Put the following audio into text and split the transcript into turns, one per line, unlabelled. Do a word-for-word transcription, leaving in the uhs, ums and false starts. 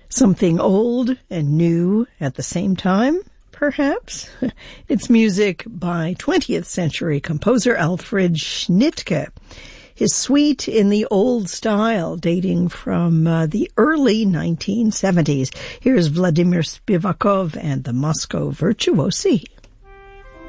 Something old and new at the same time, perhaps? It's music by twentieth century composer Alfred Schnittke. His suite in the old style dating from uh, the early nineteen seventies. Here's Vladimir Spivakov and the Moscow Virtuosi.